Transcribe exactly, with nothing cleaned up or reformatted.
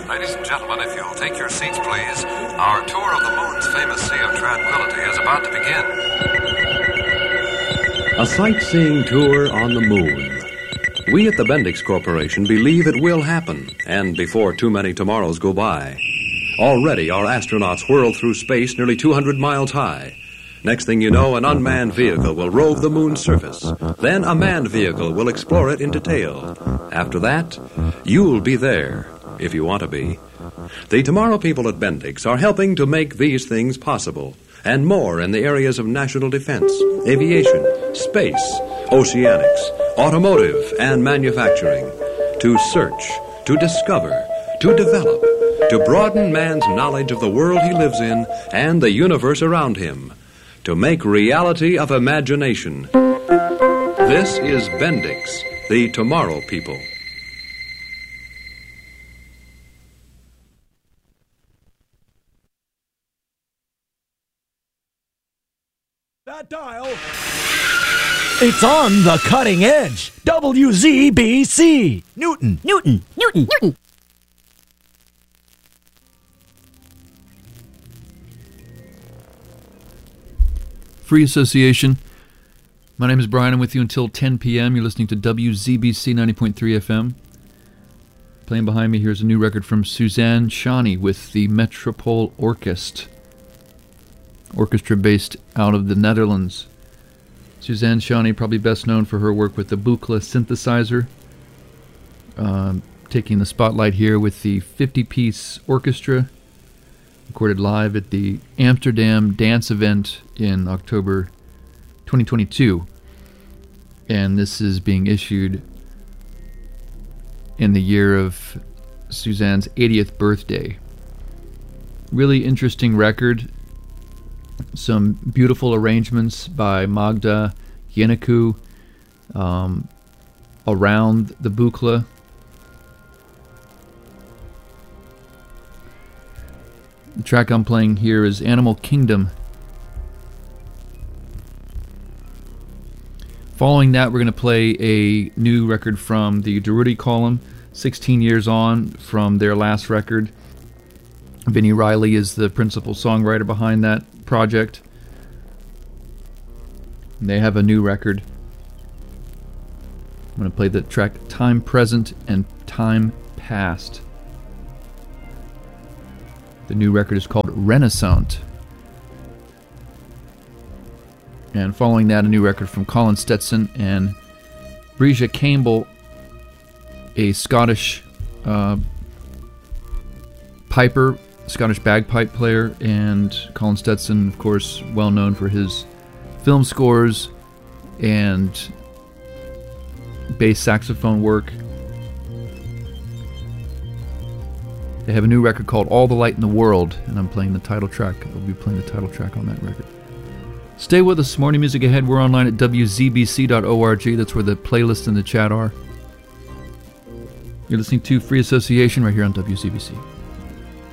Ladies and gentlemen, if you'll take your seats, please. Our tour of the moon's famous Sea of Tranquility is about to begin. A sightseeing tour on the moon. We at the Bendix Corporation believe it will happen, and before too many tomorrows go by. Already, our astronauts whirl through space nearly two hundred miles high. Next thing you know, an unmanned vehicle will rove the moon's surface. Then a manned vehicle will explore it in detail. After that, you'll be there, if you want to be. The Tomorrow people at Bendix are helping to make these things possible, and more in the areas of national defense, aviation, space, oceanics, automotive, and manufacturing. To search, to discover, to develop, to broaden man's knowledge of the world he lives in and the universe around him. To make reality of imagination. This is Bendix, the Tomorrow people. That dial. It's on the cutting edge. W Z B C. Newton. Newton. Newton. Newton. Free Association. My name is Brian. I'm with you until ten p.m. You're listening to W Z B C ninety point three F M. Playing behind me here is a new record from Suzanne Shani with the Metropole Orkest. Orchestra based out of the Netherlands. Suzanne Shani, probably best known for her work with the Buchla synthesizer. Um, taking the spotlight here with the fifty-piece orchestra. Recorded live at the Amsterdam Dance Event in October twenty twenty-two. And this is being issued in the year of Suzanne's eightieth birthday. Really interesting record. Some beautiful arrangements by Magda Yeneku um, around the Buchla. The track I'm playing here is Animal Kingdom. Following that, we're going to play a new record from the Durutti Column, sixteen years on from their last record. Vinnie Riley is the principal songwriter behind that project. And they have a new record. I'm going to play the track Time Present and Time Past. The new record is called Renaissance. And following that, a new record from Colin Stetson and Breja Campbell, a Scottish uh, piper, Scottish bagpipe player, and Colin Stetson, of course, well known for his film scores and bass saxophone work. They have a new record called All the Light in the World, and I'm playing the title track. I'll be playing the title track on that record. Stay with us. More new music ahead. We're online at w z b c dot org. That's where the playlist and the chat are. You're listening to Free Association right here on W Z B C.